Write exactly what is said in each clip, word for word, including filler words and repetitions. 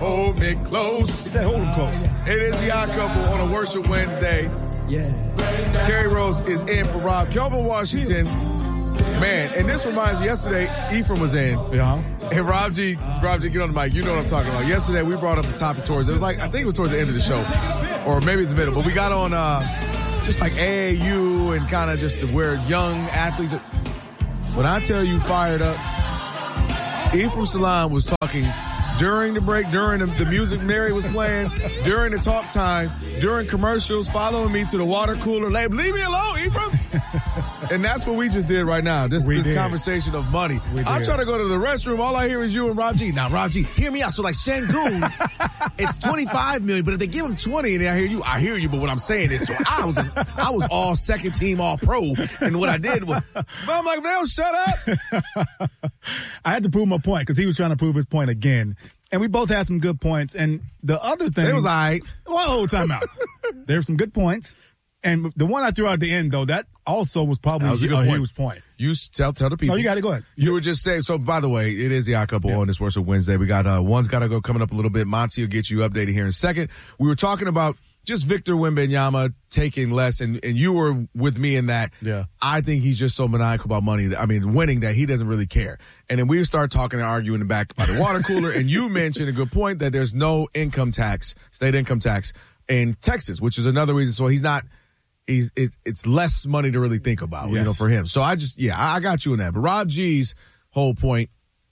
hold me close. Say hold him close. It is the Odd Couple on a Worship Wednesday. Yeah. Kerry Rose is in for Rob. Kelvin Washington, man, and this reminds me, yesterday, Ephraim was in. Yeah. And Rob G, Rob G, get on the mic. You know what I'm talking about. Yesterday, we brought up the topic towards, it was like, I think it was towards the end of the show, or maybe it's the middle, but we got on uh, just like A A U and kind of just the, where young athletes are. When I tell you fired up, Ephraim Salaam was talking during the break, during the, the music Mary was playing, during the talk time, during commercials, following me to the water cooler. Like, leave me alone, Ephraim. And that's what we just did right now. This We this did. conversation of money. We I'm did. trying to go to the restroom. All I hear is you and Rob G. Now, Rob G, hear me out. So like Shangoon, it's twenty-five million, but if they give him twenty, and I hear you, I hear you. But what I'm saying is, so I was, I was all second team, all pro, and what I did was, but I'm like, man, shut up. I had to prove my point because he was trying to prove his point again. And we both had some good points. And the other thing. It was all right. Whoa, time out. There's some good points. And the one I threw out at the end, though, that also was probably That was a a, good point. huge point. You s- tell tell the people. No, you got to go ahead. You were just saying. So, by the way, it is the Odd Couple on this Worship Wednesday. We got uh, one's got to go coming up a little bit. Monty will get you updated here in a second. We were talking about just Victor Wembanyama taking less, and, and you were with me in that. Yeah. I think he's just so maniacal about money. That, I mean, winning that he doesn't really care. And then we start talking and arguing in the back by the water cooler, and you mentioned a good point that there's no income tax, state income tax in Texas, which is another reason. So he's not. He's it, it's less money to really think about, Yes. you know, for him. So I just, yeah, I, I got you in that. But Rob G's whole point,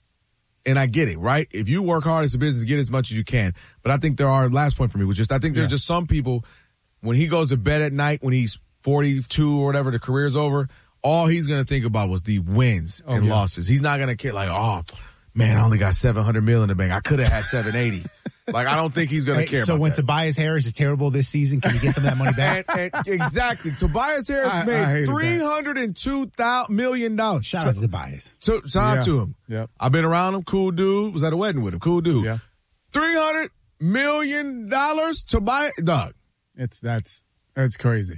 and I get it, right? If you work hard as a business, get as much as you can. But I think there are, last point for me was just, I think there's Yeah. just some people, when he goes to bed at night, when he's forty-two or whatever, the career's over, all he's going to think about was the wins Oh, and yeah. losses. He's not going to care like, oh, man, I only got seven hundred mil in the bank. I could have had seven eighty. Like, I don't think he's going to Hey, care so about when that. Tobias Harris is terrible this season, can you get some of that money back? And, and exactly. Tobias Harris I- I made hated that. three hundred two million dollars. Shout out to Tobias. So, shout out Yeah. to him. Yep. I've been around him. Cool dude. Was at a wedding with him. Cool dude. Yeah. three hundred million dollars to buy Doug. It's, that's, that's crazy.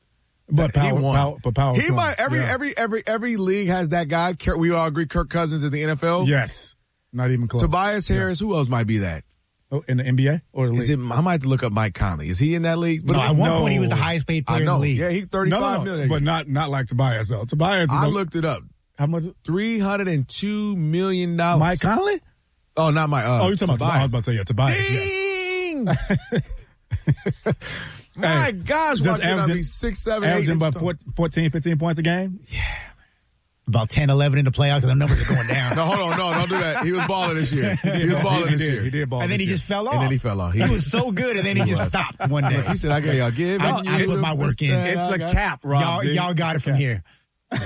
But power, he won. power, but power he to him. might, every, Yeah. every, every, every league has that guy. Kirk- We all agree Kirk Cousins in the N F L. Yes. Not even close. Tobias Harris. Who else might be that? Oh, in the N B A or the Is league? it, I might have to look up Mike Conley. Is he in that league? No, at one no. point he was the highest paid I player in know. the league. Yeah, he No, thirty-five no, no, million. but not not like Tobias though. Tobias, is I a- looked it up. how much? three hundred two million dollars. Mike Conley? Oh, not my. Uh, Oh, you're talking about Tobias. I was about to say yeah, Tobias. Yeah. Ding! My Hey, gosh, just why can't I averaging- be six, seven, eight? Averaging about inches four- fourteen, fifteen points a game. About ten, eleven in the playoffs because the numbers are going down. No, hold on, no, don't do that. He was balling this year. He was balling he this did, year. He did ball. and then this he year. just fell off. And then he fell off. He was so good, and then he, He just was. stopped one day. He said, "I got y'all give." I- I put my work in. It's a cap, Rob. Y'all, G. y'all got it from Cap. here. All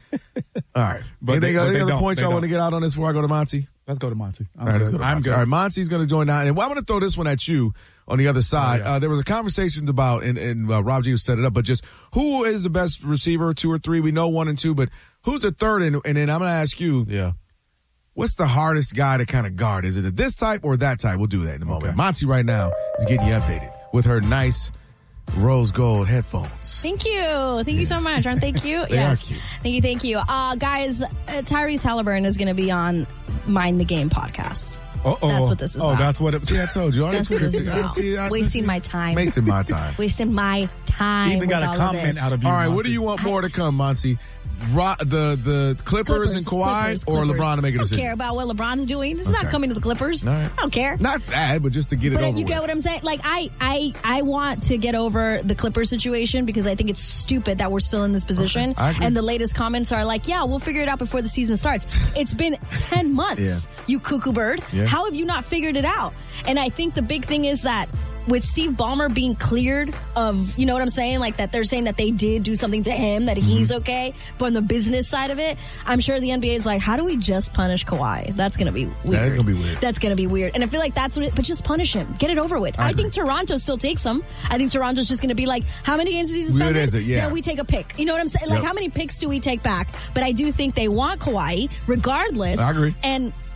right, But anything, they- but any they other don't. points They y'all want to don't. get out on this before I go to Monty? Let's go to Monty. I'm All right, let's good. go to I'm Monty. good. All right, Monty's going to join now, and well, I'm going to throw this one at you on the other side. Oh, yeah. uh, there was a conversation about, and, and uh, Rob G set it up, but just who is the best receiver, two or three? We know one and two, but who's the third? And, and then I'm going to ask you, Yeah. what's the hardest guy to kind of guard? Is it this type or that type? We'll do that in a moment. Okay. Monty right now is getting you updated with her nice rose gold headphones. Thank you. Thank you so much. Aren't they cute? They yes. are cute. Thank you. Thank you. Uh, guys, uh, Tyrese Halliburton is going to be on Mind the Game podcast. Uh-oh. That's what this is Oh, about. that's what it See, I told you. All That's this what this is I about. see, I- Wasting my time. Wasting my time. Wasting my time. Even got with a all of comment this. out of you. All right, what Monty. do you want more to come, Monty? Ro- the the Clippers, Clippers and Kawhi Clippers, or Clippers. LeBron to make a I don't decision? care about what LeBron's doing. This is Okay. not coming to the Clippers. All right. I don't care. Not that, but just to get it But over you with. get what I'm saying? Like, I, I, I want to get over the Clippers situation because I think it's stupid that we're still in this position. Okay, I agree. And the latest comments are like, yeah, we'll figure it out before the season starts. It's been ten months, Yeah. you cuckoo bird. Yeah. How have you not figured it out? And I think the big thing is that with Steve Ballmer being cleared of, you know what I'm saying? Like that they're saying that they did do something to him, that he's Mm-hmm. okay. But on the business side of it, I'm sure the N B A is like, how do we just punish Kawhi? That's going to be weird. That is gonna be weird. That's going to be weird. And I feel like that's what it, but just punish him. Get it over with. I I, agree. think Toronto still takes him. I think Toronto's just going to be like, how many games is he suspended? What is it? Yeah. we take a pick. You know what I'm saying? Like, Yep. how many picks do we take back? But I do think they want Kawhi regardless. I agree. And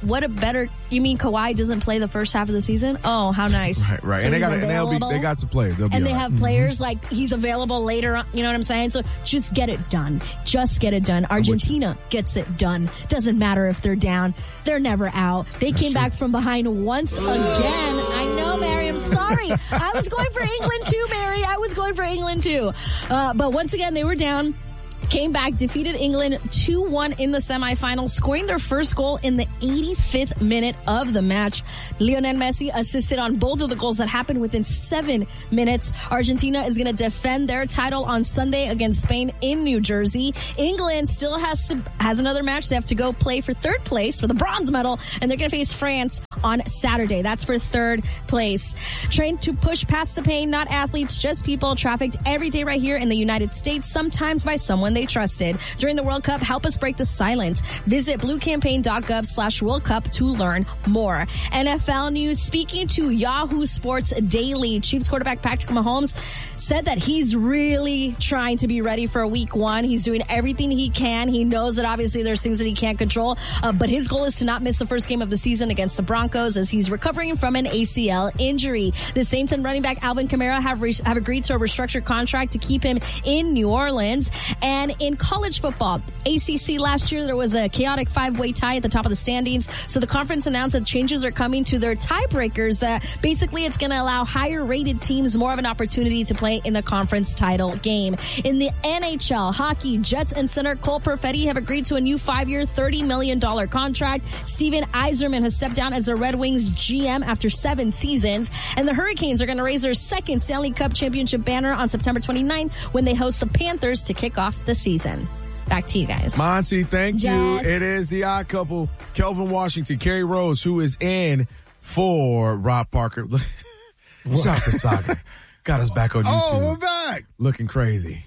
what a better, you mean Kawhi doesn't play the first half of the season? Oh, how nice. Right, right. So and they he's got and they'll be available. they got some players. They'll be And they all right. have players like he's available later on, you know what I'm saying? So just get it done. Just get it done. Argentina gets it done. Doesn't matter if they're down. They're never out. They came back from behind once again. I know, Mary. I'm sorry. I was going for England too, Mary. I was going for England too. Uh, but once again, they were down. Came back, defeated England two one in the semifinals, scoring their first goal in the eighty-fifth minute of the match. Lionel Messi assisted on both of the goals that happened within seven minutes. Argentina is going to defend their title on Sunday against Spain in New Jersey. England still has to has another match. They have to go play for third place for the bronze medal, and they're going to face France on Saturday. That's for third place. Trained to push past the pain, not athletes, just people, trafficked every day right here in the United States, sometimes by someone they trusted. During the World Cup, help us break the silence. Visit bluecampaign.gov slash World Cup to learn more. N F L news. Speaking to Yahoo Sports Daily, Chiefs quarterback Patrick Mahomes said that he's really trying to be ready for week one. He's doing everything he can. He knows that obviously there's things that he can't control, uh, but his goal is to not miss the first game of the season against the Broncos as he's recovering from an A C L injury. The Saints and running back Alvin Kamara have re- have agreed to a restructured contract to keep him in New Orleans. And in college football, A C C last year, there was a chaotic five-way tie at the top of the standings. So the conference announced that changes are coming to their tiebreakers. Uh, basically, it's going to allow higher-rated teams more of an opportunity to play in the conference title game. In the N H L hockey, Jets and center Cole Perfetti have agreed to a new five-year, thirty million dollars contract. Steven Yzerman has stepped down as the Red Wings G M after seven seasons. And the Hurricanes are going to raise their second Stanley Cup championship banner on September twenty-ninth when they host the Panthers to kick off the season. Back to you guys. Monty, thank Yes. you. It is the odd couple, Kelvin Washington, Kerry Rose, who is in for Rob Parker. Shout out to Saga. Got us back on YouTube. Oh, we're back. Looking crazy.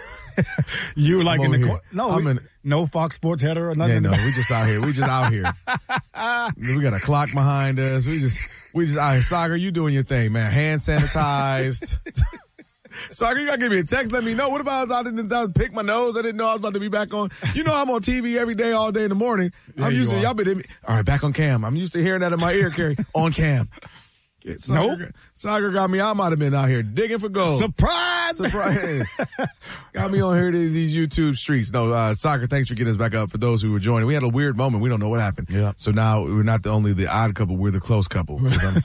You like I'm in the over cor- here. no, I'm we- in- no Fox Sports header or nothing. Yeah, no, we just out here. We just out here. We got a clock behind us. We just, we just out here. Saga, you doing your thing, man. Hand sanitized. Saga, you gotta give me a text. Let me know. What about I didn't I pick my nose? I didn't know I was about to be back on. You know I'm on T V every day, all day in the morning. Yeah, I'm you used to are. y'all been all right. Back on cam. I'm used to hearing that in my ear, Kerry. On cam. Yeah, Saga, Nope. Saga got me. I might have been out here digging for gold. Surprise! Surprise. Got me on here to these YouTube streets. No, uh, Soccer, thanks for getting us back up. For those who were joining, we had a weird moment. We don't know what happened. Yeah. So now we're not the only the odd couple, we're the close couple.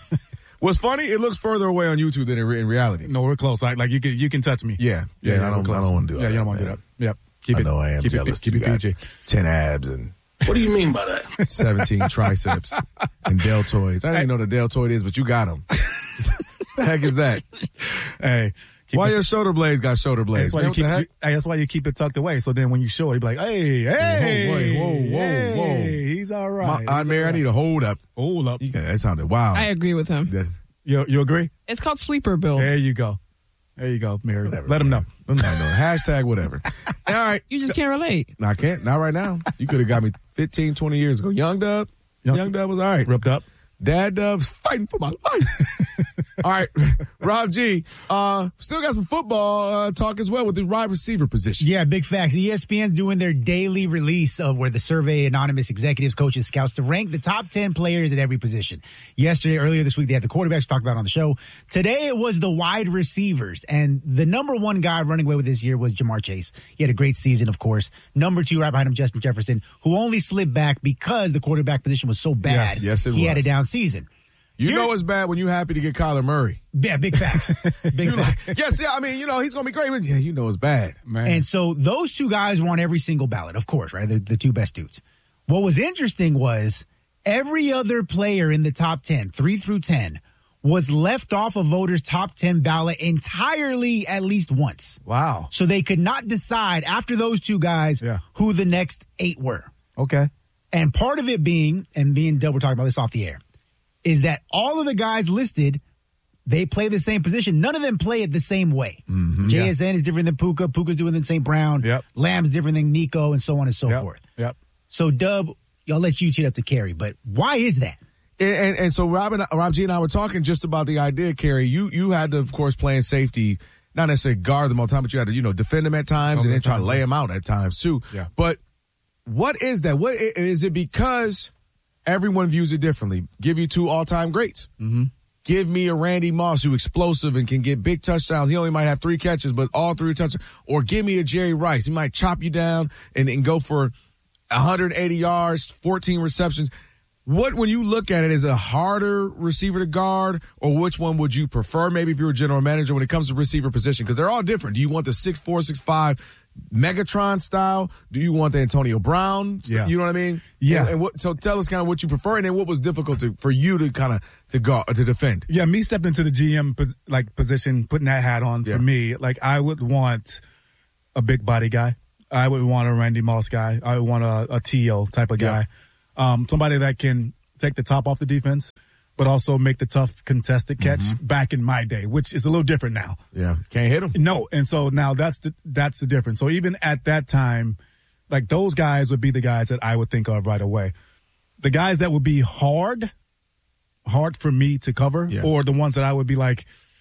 What's funny, it looks further away on YouTube than in, re- in reality. No, we're close. Like, like you can you can touch me. Yeah. Yeah, I we're don't, I close. don't want to do it. Yeah, you don't want to do that. Yep. Keep I it. know I am keep jealous. It, keep You it got P G. ten abs and What do you mean by that? seventeen triceps and deltoids. I didn't know the deltoid is, but you got them. The heck is that? Hey. keep Why it- your shoulder blades got shoulder blades? That's why, Man, you what keep, the you, heck? hey, that's why you keep it tucked away. So then when you show it, you be like, hey, hey, whoa, whoa, hey, whoa. he's all My, right. Aunt Mary, I need a hold up. Hold up. You got, that sounded wild. I agree with him. That- You, you agree? It's called sleeper build. There you go. There you go, Mary. Whatever, Let him know. I'm not knowing. Hashtag whatever. All right. You just can't relate. No, I can't. Not right now. You could have got me fifteen, twenty years ago. Young Dub. Young- Young Dub was all right. Ripped up. Dad Dub's fighting for my life. All right. Rob G, uh, still got some football uh, talk as well with the wide receiver position. Yeah, big facts. E S P N doing their daily release of where the survey anonymous executives, coaches, scouts to rank the top ten players at every position. Yesterday, earlier this week, they had the quarterbacks talked about on the show. Today, it was the wide receivers. And the number one guy running away with this year was Jamar Chase. He had a great season, of course. Number two, right behind him, Justin Jefferson, who only slipped back because the quarterback position was so bad. Yes, yes, it he was. had a down season. You Here- know it's bad when you're happy to get Kyler Murray. Yeah, big facts. Big facts. Yes, yeah, I mean, you know, he's going to be great. But yeah, you know it's bad. Man. And so those two guys were on every single ballot, of course, right? They're the two best dudes. What was interesting was every other player in the top ten, three through ten, was left off a voter's top ten ballot entirely at least once. Wow. So they could not decide after those two guys Yeah. who the next eight were. Okay. And part of it being, and me and Dub were talking about this off the air, is that all of the guys listed, they play the same position. None of them play it the same way. Mm-hmm. J S N is different than Puka. Puka's different than Saint Brown. Yep. Lamb's different than Nico, and so on and so Yep. forth. Yep. So, Dub, I'll let you tee it up to Kerry, but why is that? And, and, and so Rob, and, Rob G and I were talking just about the idea, Kerry. You you had to, of course, play in safety, not necessarily guard them all the time, but you had to, you know, defend them at times All and the then try to time, lay yeah. them out at times too. Yeah. But what is that? What is it? Because everyone views it differently. Give you two all-time greats. Mm-hmm. Give me a Randy Moss who's explosive and can get big touchdowns. He only might have three catches, but all three touchdowns. Or give me a Jerry Rice. He might chop you down and, and go for one hundred eighty yards, fourteen receptions. What, when you look at it, is a harder receiver to guard, or which one would you prefer? Maybe if you're a general manager when it comes to receiver position, because they're all different. Do you want the six four, six five Megatron style? Do you want the Antonio Brown? Yeah. You know what I mean? Yeah. And, and what, so tell us kind of what you prefer, and then what was difficult to, for you to kind of to go to defend. Yeah, me stepping into the G M pos- like position, putting that hat on Yeah. for me, like I would want a big body guy. I would want a Randy Moss guy. I would want a, a T O type of guy. Yeah. Um, somebody that can take the top off the defense, but also make the tough contested catch Mm-hmm. back in my day, which is a little different now. Yeah, can't hit him. No, and so now that's the that's the difference. So even at that time, like those guys would be the guys that I would think of right away. The guys that would be hard, hard for me to cover, Yeah. or the ones that I would be like,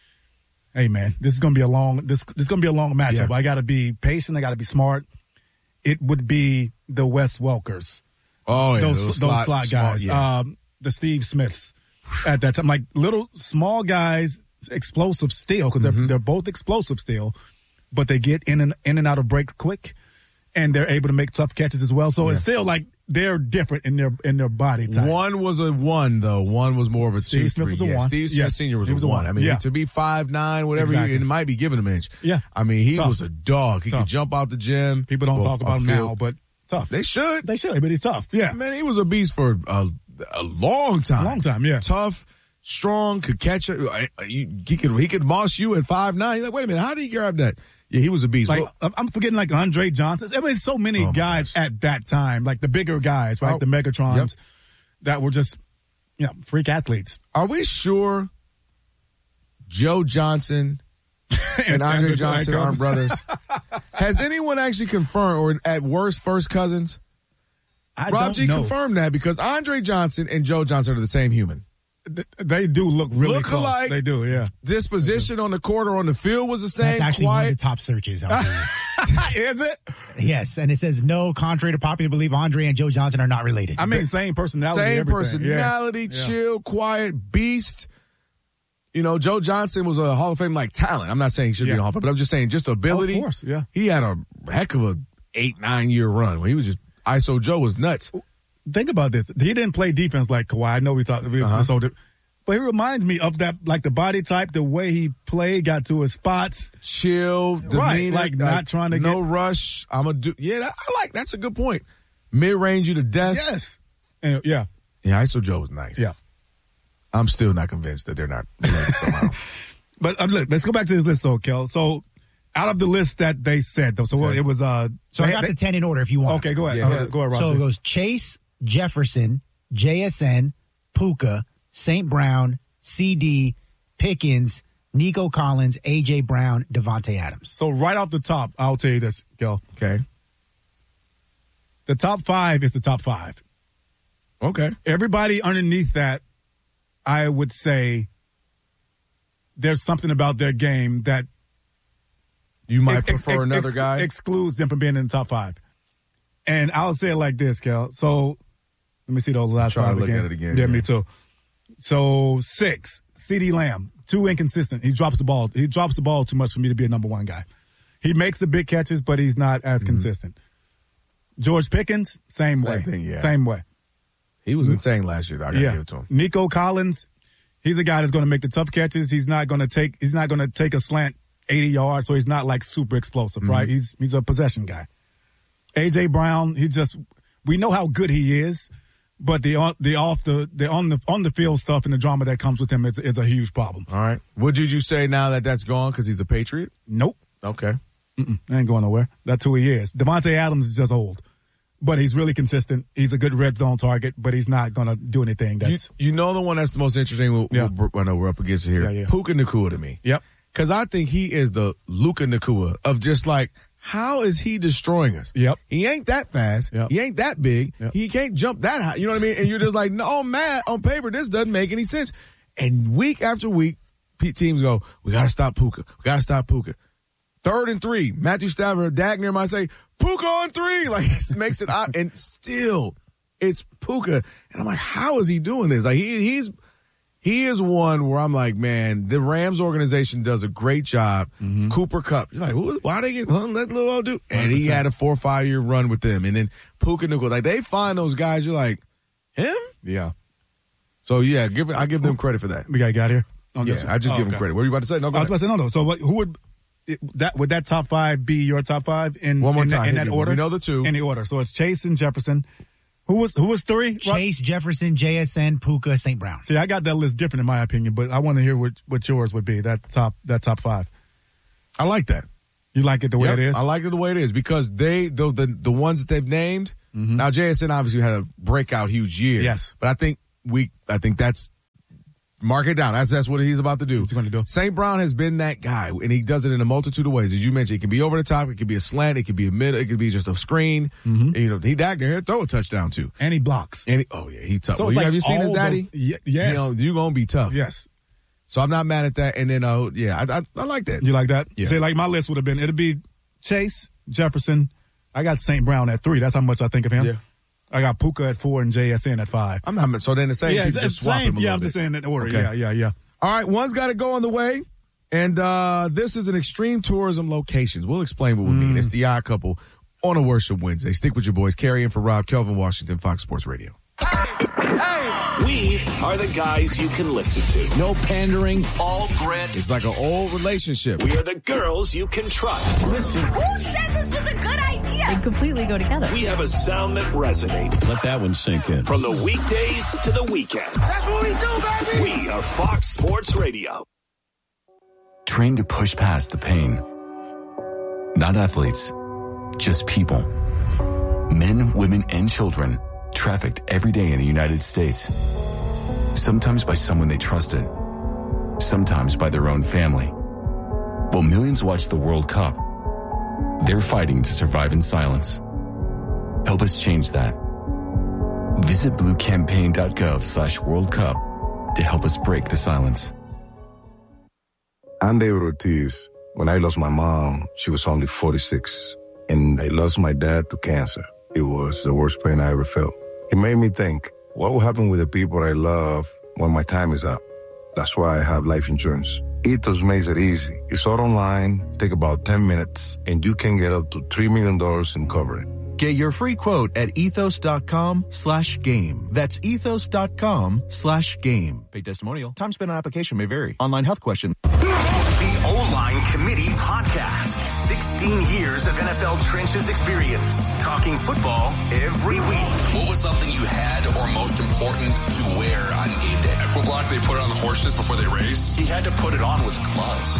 hey man, this is gonna be a long this this is gonna be a long matchup. Yeah. I gotta be patient, I gotta be smart. It would be the Wes Welkers. Oh, yeah, those little those slot- slot small- guys, yeah. um, the Steve Smiths at that time, like little small guys, explosive still because Mm-hmm. they're they're both explosive still, but they get in and in and out of breaks quick, and they're able to make tough catches as well. So it's still like they're different in their in their body type. One was a one though. One was more of a Steve two, Smith three. was a yeah, one. Steve Smith Yes, Senior was, he was a a one. one. I mean, Yeah. to be five nine, whatever, Exactly. you, it might be giving him an inch. Yeah. I mean, he Tough. was a dog. He Tough. could jump out the gym. People don't Well, talk about a him field. now, but tough. They should. They should, but he's tough. Yeah, Man, he was a beast for a, a long time. Long time, yeah. Tough, strong, could catch it. I- I- you- He could he could moss you at five nine. You're like, wait a minute, how did he grab that? Yeah, he was a beast. Like Well, I'm- I'm forgetting like Andre Johnson. I mean, so many Oh, my guys gosh. at that time, like the bigger guys, right? Oh, The Megatrons yep. that were just, you know, freak athletes. are we sure Joe Johnson and Andre Andre Johnson Johnson. aren't brothers? Has anyone actually confirmed, or at worst, first cousins? I Rob don't G know. confirmed that because Andre Johnson and Joe Johnson are the same human. Th- They do look really Look close. alike. They do, yeah. Disposition on the court or on the field was the same. That's actually one of quiet. the top searches. I'll tell you. Is it? Yes, and it says no. Contrary to popular belief, Andre and Joe Johnson are not related. I mean, same personality. Same everything. personality, Yes. Yeah. chill, quiet, beast. You know, Joe Johnson was a Hall of Fame like talent. I'm not saying he should be in Yeah. the Hall of Fame, but I'm just saying just ability. Of course, yeah. He had a heck of a eight, nine year run when he was just I S O Joe was nuts. Think about this. He didn't play defense like Kawhi. I know we thought, we, Uh-huh. so the, but he reminds me of that, like the body type, the way he played, got to his spots. Chill, Right, demeanor, like not trying to no get- rush. I'm a do. Yeah, that, I like that's a good point. Mid range you to death. Yes. And yeah, Yeah, I S O Joe was nice. yeah. I'm still not convinced that they're not related somehow. But um, look, let's go back to this list, though, Kel. So out of the list that they said, though, so Okay. it was, uh, so I they- got they- the ten in order if you want. okay, go ahead. Yeah, go yeah. ahead, go ahead, Roger. So it goes Chase, Jefferson, J S N, Puka, Saint Brown, C D, Pickens, Nico Collins, A J Brown, Devontae Adams. So right off the top, I'll tell you this, Kel. Okay. The top five is the top five. Okay. Everybody underneath that, I would say there's something about their game that You might ex- ex- prefer ex- another ex- guy. excludes them from being in the top five. And I'll say it like this, Kel. So let me see those last Try to five look again. at it again, Yeah, yeah. me too. So six, CeeDee Lamb, too inconsistent. He drops the ball. He drops the ball too much for me to be a number one guy. He makes the big catches, but he's not as consistent. George Pickens, same, Same way. thing, yeah. Same way. He was insane last year. I gotta Yeah. give it to him. Nico Collins, he's a guy that's going to make the tough catches. He's not going to take. He's not going to take a slant eighty yards, so he's not like super explosive, Mm-hmm. right? He's he's a possession guy. A J Brown, he just we know how good he is, but the on the off the the on the on the field stuff and the drama that comes with him is is a huge problem. All right. What did you say now that that's gone because he's a Patriot? Nope, Okay. Mm-mm, I ain't going nowhere. That's who he is. Devontae Adams is just old, but he's really consistent. He's a good red zone target, but he's not going to do anything. You, That's you know the one that's the most interesting. We'll, Yeah. we'll, I know we're up against it here. Yeah, yeah. Puka Nacua to me. yep. Because I think he is the Luka Nacua of just like, how is he destroying us? Yep. He ain't that fast. Yep. He ain't that big. Yep. He can't jump that high. You know what I mean? And you're just like, no, man, on paper, this doesn't make any sense. And week after week, P- teams go, we got to stop Puka. We got to stop Puka. Third and three, Matthew Stafford, Dagner might say, Puka on three. Like, he makes it out. And still, it's Puka. And I'm like, how is he doing this? Like he he's he is one where I'm like, man, the Rams organization does a great job. Mm-hmm. Cooper Kupp. You're like, who is, why they get, well, let little old dude. And one hundred percent. He had a four or five year run with them. And then Puka Nacua. Like they find those guys, you're like, him? Yeah. So yeah, give I give them credit for that. We got got here. On yeah, this one? I just oh, give okay. them credit. What were you about to say? No, go I was ahead. about to say no, no. So what, who would it, that would that top five be your top five in one more in, time in that order? We know the two in the order. So it's Chase and Jefferson. Who was who was three? Chase, Jefferson, J S N, Puka, Saint Brown. See, I got that list different in my opinion, but I want to hear what, what yours would be. That top that top five. I like that. You like it the way yep, it is? I like it the way it is because they the the, the ones that they've named. Mm-hmm. Now J S N obviously had a breakout huge year. Yes, but I think we I think that's. Mark it down. That's that's what he's about to do. What's he going to do? Saint Brown has been that guy, and he does it in a multitude of ways. As you mentioned, it can be over the top, it could be a slant, it could be a mid, it could be just a screen. Mm-hmm. And, you know, he back there, throw a touchdown too, and he blocks. And he, oh yeah, he tough. So well, you, like have you seen his daddy? Those, y- yes. You know, you're gonna be tough. Yes. So I'm not mad at that. And then, uh, yeah, I, I I like that. You like that? Yeah. See, like my list would have been it'd be Chase, Jefferson. I got Saint Brown at three. That's how much I think of him. Yeah. I got Puka at four and J S N at five. I'm not. So then the same yeah, people it's, just swap same, them a Yeah, little I'm bit. just saying that order. Okay. Yeah, yeah, yeah. All right, one's got to go on the way, and uh, this is an extreme tourism locations. We'll explain what we mean. Mm. It's the Odd Couple on a Worship Wednesday. Stick with your boys. Carrie in for Rob, Kelvin Washington, Fox Sports Radio. We are the guys you can listen to. No pandering, all grit. It's like an old relationship. We are the girls you can trust. Listen. Who said this was a good idea? They completely go together. We have a sound that resonates. Let that one sink in. From the weekdays to the weekends. That's what we do, baby. We are Fox Sports Radio. Trained to push past the pain. Not athletes, just people. Men, women, and children trafficked every day in the United States. Sometimes by someone they trusted. Sometimes by their own family. While millions watch the World Cup, they're fighting to survive in silence. Help us change that. Visit bluecampaign.gov slash World Cup to help us break the silence. I'm David Ortiz. When I lost my mom, she was only forty-six. And I lost my dad to cancer. It was the worst pain I ever felt. It made me think, what will happen with the people I love when my time is up? That's why I have life insurance. Ethos makes it easy. It's all online, take about ten minutes, and you can get up to three million dollars in coverage. Get your free quote at ethos.com slash game. That's ethos.com slash game. Paid testimonial. Time spent on application may vary. Online health question. The O-Line Committee Podcast. sixteen years of N F L trenches experience. Talking football every week. What was something you had or most important to wear on game day? At foot block, they put it on the horses before they race. He had to put it on with gloves.